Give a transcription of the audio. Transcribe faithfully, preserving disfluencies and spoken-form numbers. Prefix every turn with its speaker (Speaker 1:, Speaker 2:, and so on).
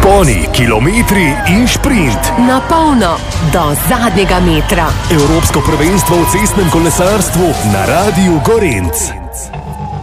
Speaker 1: Vzponi, kilometri in šprint.
Speaker 2: Na polno, do zadnjega metra.
Speaker 1: Evropsko prvenstvo v cestnem kolesarstvu na Radiu Gorenc.